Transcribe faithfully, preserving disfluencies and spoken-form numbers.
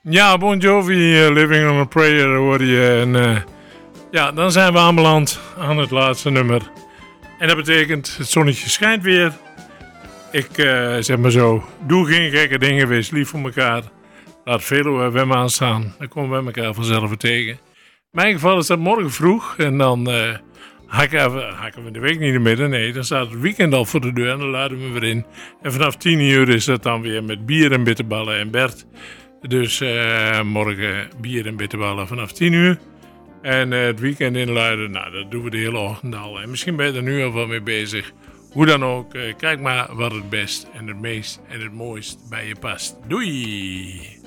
Ja, Bon Jovi, uh, Living on a Prayer hoor je. En uh, ja, dan zijn we aanbeland aan het laatste nummer. En dat betekent, het zonnetje schijnt weer. Ik uh, zeg maar zo, doe geen gekke dingen, wees lief voor elkaar. Laat veel wem aanstaan, dan komen we elkaar vanzelf weer tegen. In mijn geval is dat morgen vroeg en dan uh, hakken, hakken we de week niet in de midden. Nee, dan staat het weekend al voor de deur en dan laden we weer in. En vanaf tien uur is dat dan weer met bier en bitterballen en Bert. Dus uh, morgen bier en bitterballen vanaf tien uur. En uh, het weekend inluiden, nou dat doen we de hele ochtend al. En misschien ben je er nu al wel mee bezig. Hoe dan ook, uh, kijk maar wat het best en het meest en het mooist bij je past. Doei!